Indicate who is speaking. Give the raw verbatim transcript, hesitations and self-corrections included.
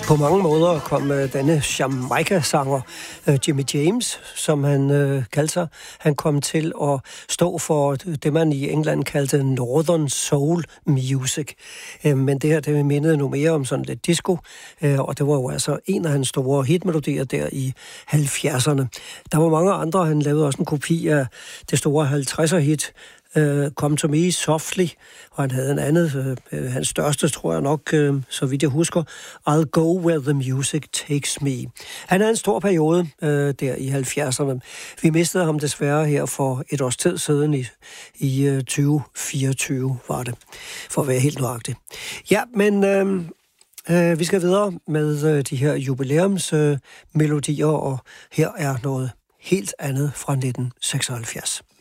Speaker 1: På mange måder kom øh, denne Jamaica-sanger, øh, Jimmy James, som han øh, kaldte sig, han kom til at stå for det, man i England kaldte Northern Soul Music. Øh, men det her, det mindede nu mere om sådan lidt disco, øh, og det var jo altså en af hans store hitmelodier der i halvfjerdserne. Der var mange andre, han lavede også en kopi af det store halvtredser-hit, Uh, Come to Me Softly, og han havde en andet, uh, hans største, tror jeg nok, uh, så vidt jeg husker, I'll Go Where the Music Takes Me. Han havde en stor periode uh, der i halvfjerdserne. Vi mistede ham desværre her for et års tid siden i, i uh, tyve fireogtyve, var det, for at være helt nøjagtig. Ja, men uh, uh, vi skal videre med uh, de her jubilæumsmelodier, uh, og her er noget helt andet fra nitten seksoghalvfjerds.